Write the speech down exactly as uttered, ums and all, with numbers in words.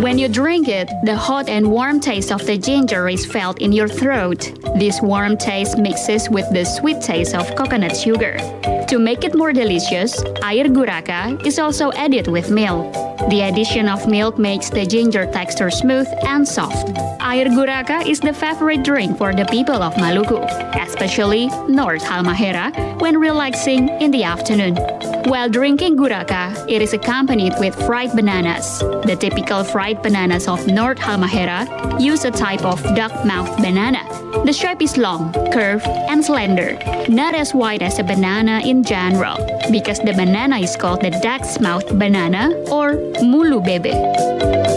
When you drink it, the hot and warm taste of the ginger is felt in your throat. This warm taste mixes with the sweet taste of coconut sugar. To make it more delicious, air guraka is also added with milk. The addition of milk makes the ginger texture smooth and soft. Air guraka is the favorite drink for the people of Maluku, especially North Halmahera, when relaxing in the afternoon. While drinking guraka, it is accompanied with fried bananas. The typical fried bananas of North Halmahera use a type of duck-mouthed banana. The shape is long, curved, and slender, not as wide as a banana in general, because the banana is called the duck's mouth banana or mulu bebe.